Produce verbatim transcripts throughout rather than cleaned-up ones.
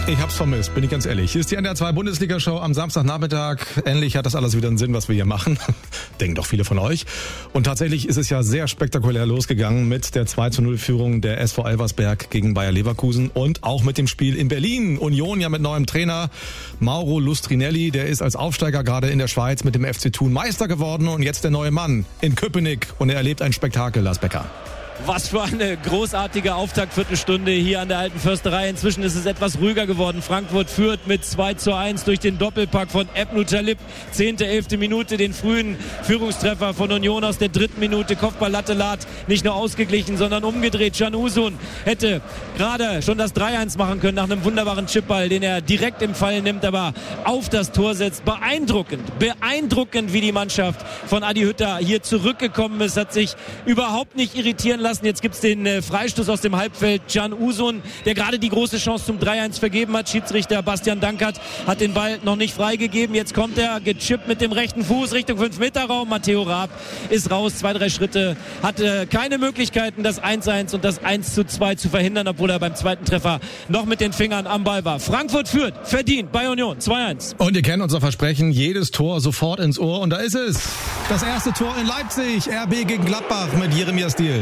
Ich hab's vermisst, bin ich ganz ehrlich. Hier ist die N D R zwei Bundesliga-Show am Samstagnachmittag. Endlich hat das alles wieder einen Sinn, was wir hier machen. Denken doch viele von euch. Und tatsächlich ist es ja sehr spektakulär losgegangen mit der zwei zu null Führung der S V Elversberg gegen Bayer Leverkusen und auch mit dem Spiel in Berlin. Union ja mit neuem Trainer Mauro Lustrinelli, der ist als Aufsteiger gerade in der Schweiz mit dem F C Thun Meister geworden und jetzt der neue Mann in Köpenick und er erlebt ein Spektakel, Lars Becker. Was für eine großartige Auftaktviertelstunde hier an der Alten Försterei. Inzwischen ist es etwas ruhiger geworden. Frankfurt führt mit zwei zu eins durch den Doppelpack von Ebnu Talib. Zehnte, elfte Minute, den frühen Führungstreffer von Union aus der dritten Minute. Kopfball-Latte Lat, nicht nur ausgeglichen, sondern umgedreht. Can Uzun hätte gerade schon das drei eins machen können nach einem wunderbaren Chipball, den er direkt im Fall nimmt, aber auf das Tor setzt. Beeindruckend, beeindruckend, wie die Mannschaft von Adi Hütter hier zurückgekommen ist. Hat sich überhaupt nicht irritieren lassen. Jetzt gibt's den äh, Freistoß aus dem Halbfeld. Can Uzun, der gerade die große Chance zum drei eins vergeben hat. Schiedsrichter Bastian Dankert hat den Ball noch nicht freigegeben. Jetzt kommt er gechippt mit dem rechten Fuß Richtung fünf Meter Raum. Matteo Raab ist raus, zwei, drei Schritte. Hatte keine Möglichkeiten, das eins eins und das eins zu zwei zu verhindern, obwohl er beim zweiten Treffer noch mit den Fingern am Ball war. Frankfurt führt, verdient bei Union, zwei eins. Und ihr kennt unser Versprechen, jedes Tor sofort ins Ohr. Und da ist es. Das erste Tor in Leipzig. R B gegen Gladbach mit Jeremia Stiel.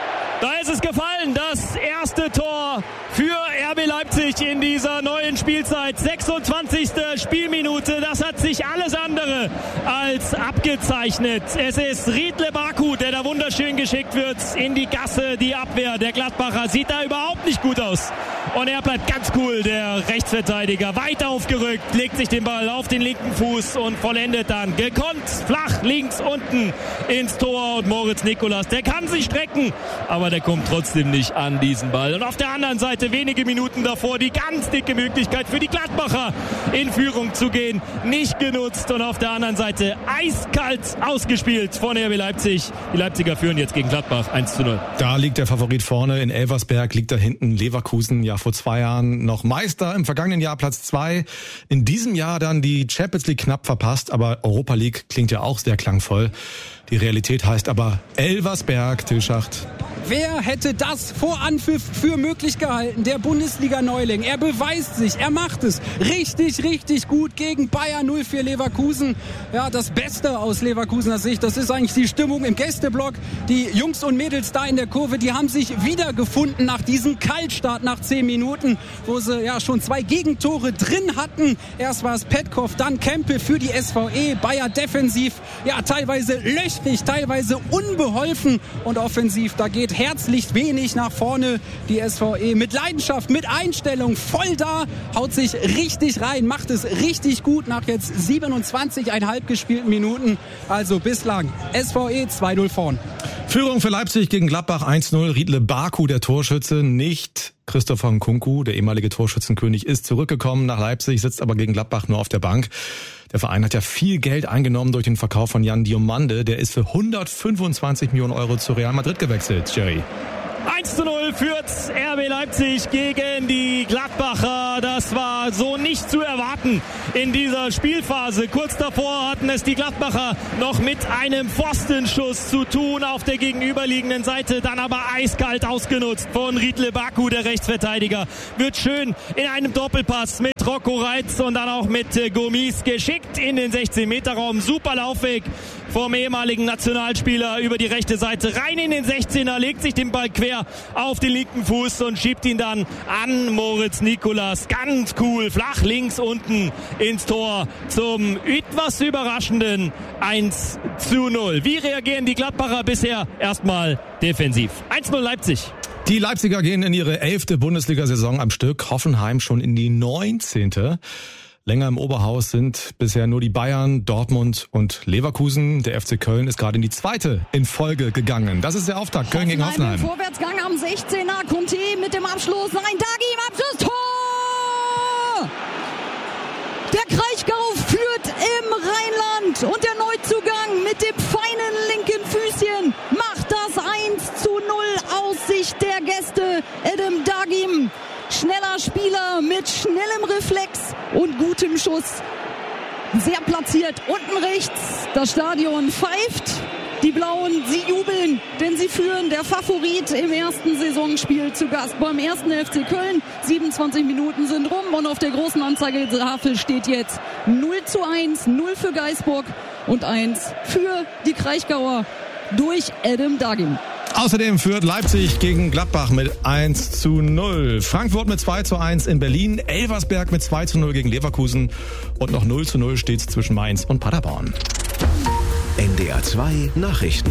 Da ist es gefallen, das erste Tor für R B Leipzig in dieser neuen Spielzeit. sechsundzwanzigste Spielminute, das hat sich alles andere als abgezeichnet. Es ist Riedle Baku, der da wunderschön geschickt wird in die Gasse. Die Abwehr der Gladbacher sieht da überhaupt nicht gut aus. Und er bleibt ganz cool, der Rechtsverteidiger. Weit aufgerückt, legt sich den Ball auf den linken Fuß und vollendet dann gekonnt flach links unten ins Tor. Und Moritz Nikolas, der kann sich strecken, aber der kommt trotzdem nicht an diesen Ball. Und auf der anderen Seite wenige Minuten davor die ganz dicke Möglichkeit für die Gladbacher in Führung zu gehen. Nicht genutzt und auf der anderen Seite eiskalt ausgespielt von R B Leipzig. Die Leipziger führen jetzt gegen Gladbach eins zu null. Da liegt der Favorit vorne. In Elversberg liegt da hinten Leverkusen, ja vor zwei Jahren noch Meister. Im vergangenen Jahr Platz zwei. In diesem Jahr dann die Champions League knapp verpasst, aber Europa League klingt ja auch sehr klangvoll. Die Realität heißt aber Elversberg, Till Schacht. Wer hätte das vor Anpfiff für möglich gehalten? Der Bundesliga-Neuling. Er beweist sich, er macht es richtig, richtig gut gegen Bayer null vier Leverkusen. Ja, das Beste aus Leverkusener Sicht, das ist eigentlich die Stimmung im Gästeblock. Die Jungs und Mädels da in der Kurve, die haben sich wiedergefunden nach diesem Kaltstart nach zehn Minuten, wo sie ja schon zwei Gegentore drin hatten. Erst war es Petkov, dann Kempel für die S V E. Bayer defensiv, ja teilweise löchrig, teilweise unbeholfen und offensiv, da geht herzlich wenig nach vorne. Die S V E mit Leidenschaft, mit Einstellung, voll da, haut sich richtig rein, macht es richtig gut nach jetzt siebenundzwanzig Komma fünf gespielten Minuten. Also bislang S V E zwei null vorn. Führung für Leipzig gegen Gladbach eins null. Riedle Baku, der Torschütze, nicht Christopher Nkunku, der ehemalige Torschützenkönig, ist zurückgekommen nach Leipzig, sitzt aber gegen Gladbach nur auf der Bank. Der Verein hat ja viel Geld eingenommen durch den Verkauf von Jan Diomande. Der ist für hundertfünfundzwanzig Millionen Euro zu Real Madrid gewechselt, Jerry. eins zu null führt R B Leipzig gegen die Gladbacher. Das war so nicht zu erwarten in dieser Spielphase. Kurz davor hatten es die Gladbacher noch mit einem Pfostenschuss zu tun auf der gegenüberliegenden Seite. Dann aber eiskalt ausgenutzt von Riedle Baku, der Rechtsverteidiger. Wird schön in einem Doppelpass mit Rocco Reitz und dann auch mit Gomis geschickt in den sechzehn Meter Raum. Super Laufweg vom ehemaligen Nationalspieler über die rechte Seite rein in den sechzehner, legt sich den Ball quer auf den linken Fuß und schiebt ihn dann an Moritz Nikolas. Ganz cool, flach links unten ins Tor zum etwas überraschenden eins zu null. Wie reagieren die Gladbacher bisher? Erstmal defensiv. eins null Leipzig. Die Leipziger gehen in ihre elfte Bundesliga-Saison am Stück, Hoffenheim schon in die neunzehnte. Länger im Oberhaus sind bisher nur die Bayern, Dortmund und Leverkusen. Der F C Köln ist gerade in die zweite in Folge gegangen. Das ist der Auftakt, Köln gegen Hoffenheim. Im Vorwärtsgang am sechzehner, Conte mit dem Abschluss. Nein, Dagi im Abschluss, Tor! Der Kraichgau führt im Rheinland und der Neuzugang mit dem feinen linken Füßchen macht das eins zu null aus Sicht der Gäste. Edem Dagim. Schneller Spieler mit schnellem Reflex und gutem Schuss. Sehr platziert unten rechts. Das Stadion pfeift. Die Die Blauen, sie jubeln, denn sie führen, der Favorit im ersten Saisonspiel zu Gast beim ersten F C Köln. siebenundzwanzig Minuten sind rum und auf der großen Anzeigetafel steht jetzt null zu eins, null für Geisburg und eins für die Kraichgauer durch Adam Dagim. Außerdem führt Leipzig gegen Gladbach mit eins zu null. Frankfurt mit zwei zu eins in Berlin. Elversberg mit zwei zu null gegen Leverkusen. Und noch null zu null steht zwischen Mainz und Paderborn. N D R zwei Nachrichten.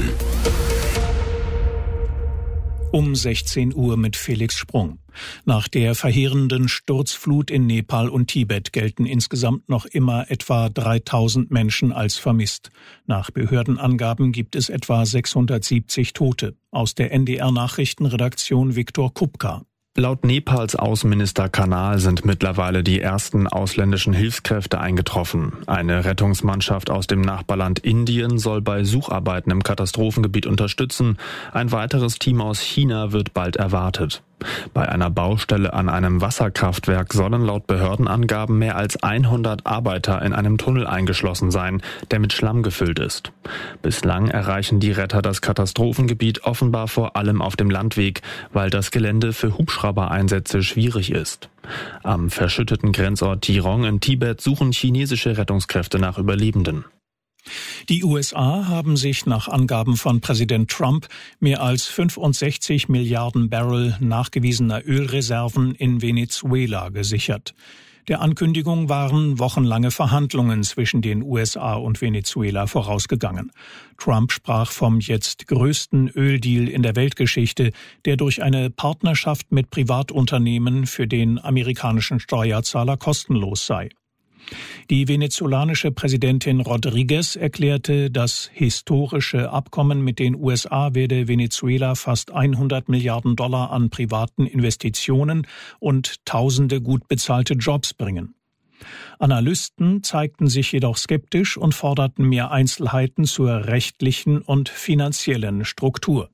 Um sechzehn Uhr mit Felix Sprung. Nach der verheerenden Sturzflut in Nepal und Tibet gelten insgesamt noch immer etwa dreitausend Menschen als vermisst. Nach Behördenangaben gibt es etwa sechshundertsiebzig Tote. Aus der N D R-Nachrichtenredaktion Viktor Kupka. Laut Nepals Außenminister Kanal sind mittlerweile die ersten ausländischen Hilfskräfte eingetroffen. Eine Rettungsmannschaft aus dem Nachbarland Indien soll bei Sucharbeiten im Katastrophengebiet unterstützen. Ein weiteres Team aus China wird bald erwartet. Bei einer Baustelle an einem Wasserkraftwerk sollen laut Behördenangaben mehr als hundert Arbeiter in einem Tunnel eingeschlossen sein, der mit Schlamm gefüllt ist. Bislang erreichen die Retter das Katastrophengebiet offenbar vor allem auf dem Landweg, weil das Gelände für Hubschraubereinsätze schwierig ist. Am verschütteten Grenzort Tirong in Tibet suchen chinesische Rettungskräfte nach Überlebenden. Die U S A haben sich nach Angaben von Präsident Trump mehr als fünfundsechzig Milliarden Barrel nachgewiesener Ölreserven in Venezuela gesichert. Der Ankündigung waren wochenlange Verhandlungen zwischen den U S A und Venezuela vorausgegangen. Trump sprach vom jetzt größten Öldeal in der Weltgeschichte, der durch eine Partnerschaft mit Privatunternehmen für den amerikanischen Steuerzahler kostenlos sei. Die venezolanische Präsidentin Rodriguez erklärte, das historische Abkommen mit den U S A werde Venezuela fast hundert Milliarden Dollar an privaten Investitionen und tausende gut bezahlte Jobs bringen. Analysten zeigten sich jedoch skeptisch und forderten mehr Einzelheiten zur rechtlichen und finanziellen Struktur.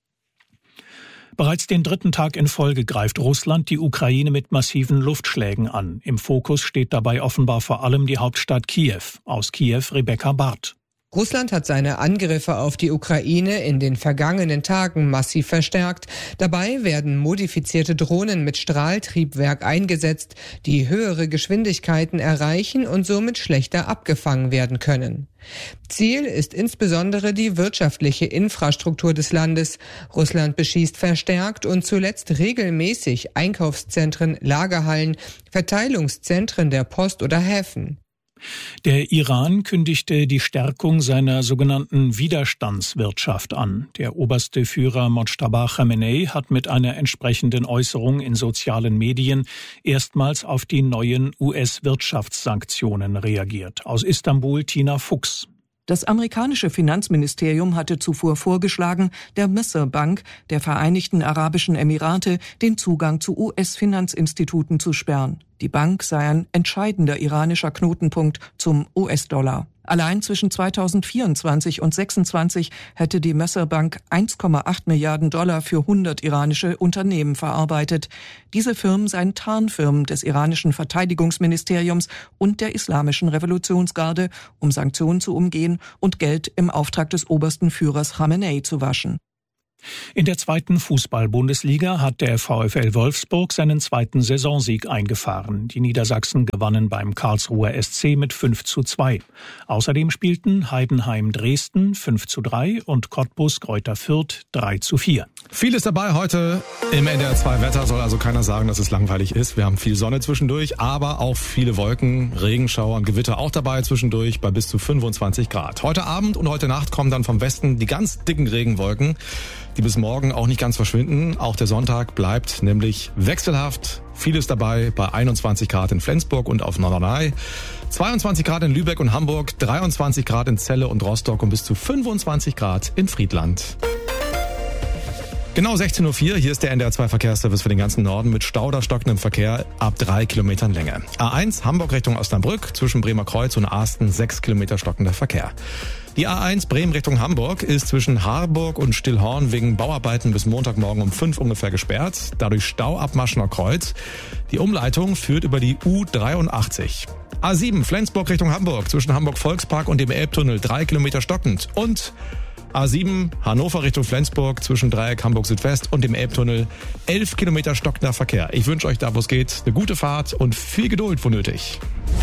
Bereits den dritten Tag in Folge greift Russland die Ukraine mit massiven Luftschlägen an. Im Fokus steht dabei offenbar vor allem die Hauptstadt Kiew. Aus Kiew Rebecca Barth. Russland hat seine Angriffe auf die Ukraine in den vergangenen Tagen massiv verstärkt. Dabei werden modifizierte Drohnen mit Strahltriebwerk eingesetzt, die höhere Geschwindigkeiten erreichen und somit schlechter abgefangen werden können. Ziel ist insbesondere die wirtschaftliche Infrastruktur des Landes. Russland beschießt verstärkt und zuletzt regelmäßig Einkaufszentren, Lagerhallen, Verteilungszentren der Post oder Häfen. Der Iran kündigte die Stärkung seiner sogenannten Widerstandswirtschaft an. Der oberste Führer Mojtaba Khamenei hat mit einer entsprechenden Äußerung in sozialen Medien erstmals auf die neuen U S-Wirtschaftssanktionen reagiert. Aus Istanbul Tina Fuchs. Das amerikanische Finanzministerium hatte zuvor vorgeschlagen, der Misr Bank der Vereinigten Arabischen Emirate den Zugang zu U S-Finanzinstituten zu sperren. Die Bank sei ein entscheidender iranischer Knotenpunkt zum U S-Dollar. Allein zwischen zweitausendvierundzwanzig und sechsundzwanzig hätte die Misr Bank eins Komma acht Milliarden Dollar für hundert iranische Unternehmen verarbeitet. Diese Firmen seien Tarnfirmen des iranischen Verteidigungsministeriums und der Islamischen Revolutionsgarde, um Sanktionen zu umgehen und Geld im Auftrag des obersten Führers Khamenei zu waschen. In der zweiten Fußball-Bundesliga hat der VfL Wolfsburg seinen zweiten Saisonsieg eingefahren. Die Niedersachsen gewannen beim Karlsruher S C mit fünf zu zwei. Außerdem spielten Heidenheim Dresden fünf zu drei und Cottbus Greuther Fürth drei zu vier. Vieles dabei heute im N D R zwei Wetter, soll also keiner sagen, dass es langweilig ist. Wir haben viel Sonne zwischendurch, aber auch viele Wolken, Regenschauer und Gewitter auch dabei zwischendurch bei bis zu fünfundzwanzig Grad. Heute Abend und heute Nacht kommen dann vom Westen die ganz dicken Regenwolken, die bis morgen auch nicht ganz verschwinden. Auch der Sonntag bleibt nämlich wechselhaft. Vieles dabei bei einundzwanzig Grad in Flensburg und auf Norderney, zweiundzwanzig Grad in Lübeck und Hamburg, dreiundzwanzig Grad in Celle und Rostock und bis zu fünfundzwanzig Grad in Friedland. Genau sechzehn Uhr vier, hier ist der N D R zwei Verkehrsservice für den ganzen Norden mit stau oder stockendem Verkehr ab drei Kilometern Länge. A eins Hamburg Richtung Osnabrück, zwischen Bremer Kreuz und Asten sechs Kilometer stockender Verkehr. Die A eins Bremen Richtung Hamburg ist zwischen Harburg und Stillhorn wegen Bauarbeiten bis Montagmorgen um fünf ungefähr gesperrt. Dadurch Stau ab Maschener Kreuz. Die Umleitung führt über die U dreiundachtzig. A sieben Flensburg Richtung Hamburg, zwischen Hamburg Volkspark und dem Elbtunnel drei Kilometer stockend. Und A sieben Hannover Richtung Flensburg zwischen Dreieck Hamburg Südwest und dem Elbtunnel. Elf Kilometer stockender Verkehr. Ich wünsche euch da, wo es geht, eine gute Fahrt und viel Geduld, wo nötig.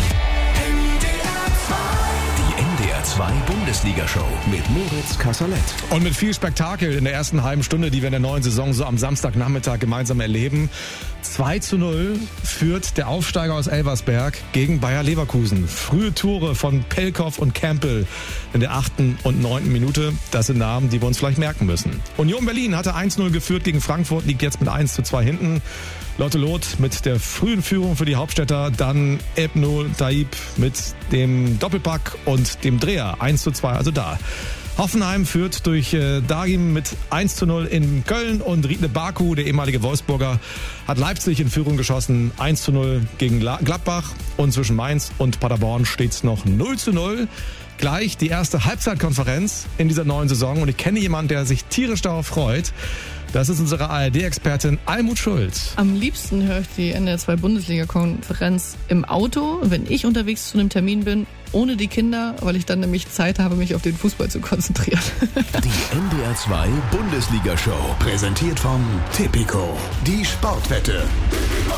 Die N D R zwei Bundesliga-Show mit Moritz Kasserlet. Und mit viel Spektakel in der ersten halben Stunde, die wir in der neuen Saison so am Samstagnachmittag gemeinsam erleben. zwei zu null führt der Aufsteiger aus Elversberg gegen Bayer Leverkusen. Frühe Tore von Pelkov und Campbell in der achten und neunten Minute. Das sind Namen, die wir uns vielleicht merken müssen. Union Berlin hatte eins null geführt gegen Frankfurt, liegt jetzt mit eins zu zwei hinten. Lotte Loth mit der frühen Führung für die Hauptstädter, dann Ebnul Taib mit dem Doppelpack und dem Dreher. eins zu zwei, also da. Hoffenheim führt durch äh, Dagim mit eins zu null in Köln und Riedle Baku, der ehemalige Wolfsburger, hat Leipzig in Führung geschossen. eins zu null gegen La- Gladbach und zwischen Mainz und Paderborn steht es noch null zu null. Gleich die erste Halbzeitkonferenz in dieser neuen Saison und ich kenne jemanden, der sich tierisch darauf freut. Das ist unsere A R D-Expertin Almut Schulz. Am liebsten höre ich die N D R zwei Bundesliga-Konferenz im Auto, wenn ich unterwegs zu einem Termin bin, ohne die Kinder, weil ich dann nämlich Zeit habe, mich auf den Fußball zu konzentrieren. Die N D R zwei Bundesliga-Show, präsentiert von Tipico, die Sportwette.